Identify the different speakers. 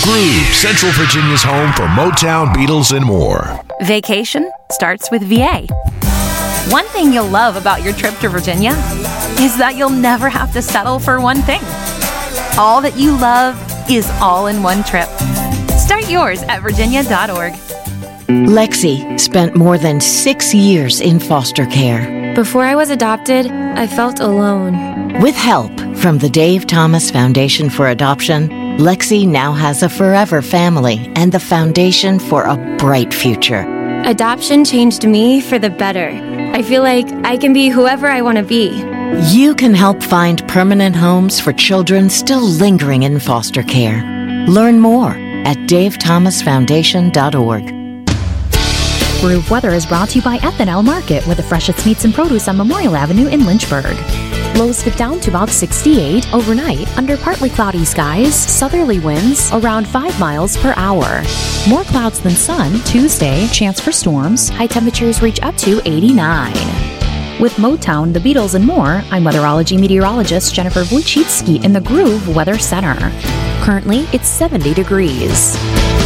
Speaker 1: Groove, Central Virginia's home for Motown, Beatles, and more.
Speaker 2: Vacation starts with VA. One thing you'll love about your trip to Virginia is that you'll never have to settle for one thing. All that you love is all in one trip. Start yours at virginia.org.
Speaker 3: Lexi spent more than 6 years in foster care.
Speaker 4: Before I was adopted, I felt alone.
Speaker 3: With help from the Dave Thomas Foundation for Adoption, Lexi now has a forever family and the foundation for a bright future.
Speaker 4: Adoption changed me for the better. I feel like I can be whoever I want to be.
Speaker 3: You can help find permanent homes for children still lingering in foster care. Learn more at davethomasfoundation.org.
Speaker 5: Groove Weather is brought to you by Ethanol Market with the freshest meats and produce on Memorial Avenue in Lynchburg. Lows dip down to about 68 overnight under partly cloudy skies, southerly winds around 5 miles per hour. More clouds than sun Tuesday, chance for storms, high temperatures reach up to 89. With Motown, the Beatles, and more, I'm weatherology meteorologist Jennifer Wojcicki in the Groove Weather Center. Currently, it's 70 degrees.